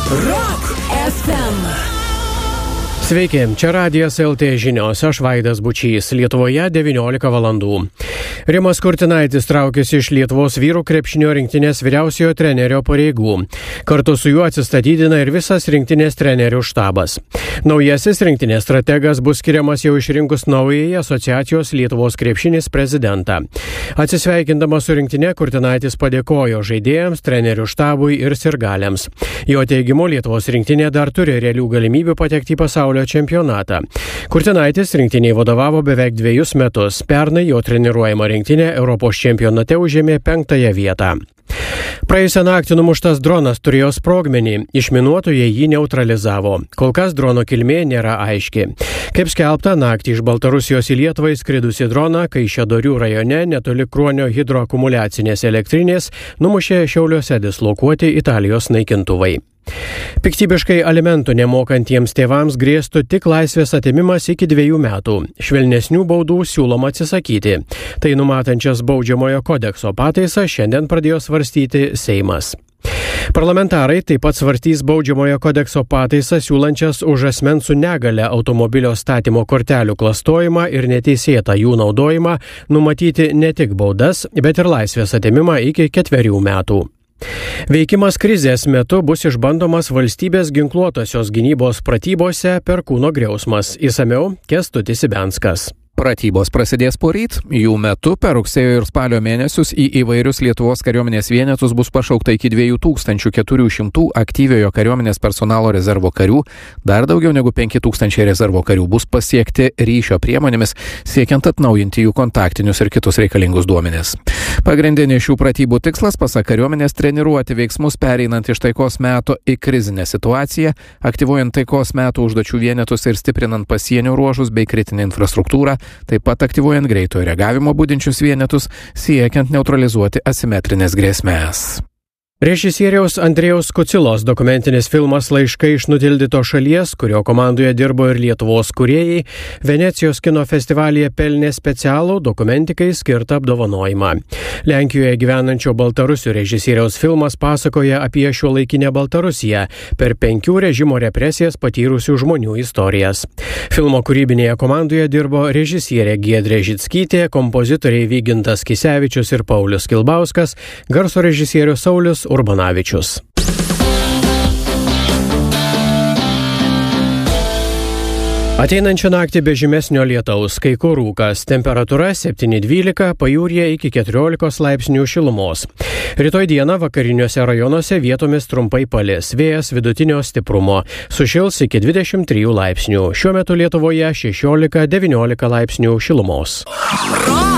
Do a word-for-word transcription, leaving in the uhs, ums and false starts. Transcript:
Rock F M. Sveiki, čia Radijas L T žinios, aš Vaidas Bučys, Lietuvoje devyniolika valandų. Rimas Kurtinaitis traukiasi iš Lietuvos vyrų krepšinio rinktinės vyriausiojo trenerio pareigų. Kartu su juo atsistatydina ir visas rinktinės trenerių štabas. Naujasis rinktinės strategas bus skiriamas jau išrinkus naująjį asociacijos Lietuvos krepšinis prezidentą. Atsisveikindamas su rinktinė, Kurtinaitis padėkojo žaidėjams, trenerių štabui ir sirgaliams. Jo teigimu, Lietuvos rinktinė dar turi realių galimybių patekti į pasaulio čempionatą. Kurtinaitis rinktiniai vadovavo beveik dviejus metus. Pernai jo treniruojama rinktinė Europos čempionate užėmė penktąją vietą. Praėjusią naktį numuštas dronas turėjo sprogmenį, išminuotojai jį neutralizavo. Kol kas drono kilmė nėra aiški. Kaip skelbta, naktį iš Baltarusijos į Lietuvą įskridusi droną Kaišiadorių rajone netoli Kruonio hidroakumuliacinės elektrinės numušė Šiauliuose dislokuoti Italijos naikintuvai. Piktybiškai alimentų nemokantiems tėvams grėstų tik laisvės atėmimas iki dviejų metų. Švelnesnių baudų siūloma atsisakyti. Tai numatančias baudžiamojo kodekso pataisą šiandien pradėjo svarstyti Seimas. Parlamentarai taip pat svarstys baudžiamojo kodekso pataisą siūlančias už asmens su negale automobilio statymo kortelių klastojimą ir neteisėtą jų naudojimą numatyti ne tik baudas, bet ir laisvės atėmimą iki ketverių metų. Veikimas krizės metu bus išbandomas valstybės ginkluotosios gynybos pratybose Perkūno griausmas. Išsamiau Kęstutis Ibenskas. Pratybos prasidės poryt, jų metu per rugsėjo ir spalio mėnesius į įvairius Lietuvos kariuomenės vienetus bus pašaukta iki dviejų tūkstančių keturių šimtų aktyviojo kariuomenės personalo rezervo karių, dar daugiau negu penki tūkstančiai rezervo karių bus pasiekti ryšio priemonėmis, siekiant atnaujinti jų kontaktinius ir kitus reikalingus duomenis. Pagrindinis šių pratybų tikslas, pasak kariuomenės, treniruoti veiksmus pereinant iš taikos meto į krizinę situaciją, aktyvuojant taikos metų užduočių vienetus ir stiprinant pasienio ruožus bei kritinę infrastruktūrą, taip pat aktyvuojant greitojo reagavimo budinčius vienetus, siekiant neutralizuoti asimetrinės grėsmės. Režisieriaus Andrėjaus Kucilos dokumentinis filmas Laiškai iš nutildytos šalies, kurio komandoje dirbo ir Lietuvos kūrėjai, Venecijos kino festivalyje pelnė specialų dokumentikai skirtą apdovanojimą. Lenkijoje gyvenančio baltarusių režisieriaus filmas pasakoja apie šiuolaikinę Baltarusiją per penkių režimo represijas patyrusių žmonių istorijas. Filmo kūrybinėje komandoje dirbo režisierė Giedrė Žickytė, kompozitoriai Vygintas Kisevičius ir Paulius Kilbauskas, garso režisierius Saulius Urbanavičius. Ateinančią naktį be žymesnio lietaus, kai kur rūkas, temperatūra septyni dvylika, pajūryje iki keturiolikos laipsnių šilumos. Rytoj dieną vakariniuose rajonuose vietomis trumpai palis, vėjas vidutinio stiprumo, sušils iki dvidešimt trijų laipsnių. Šiuo metu Lietuvoje šešiolika devyniolika laipsnių šilumos.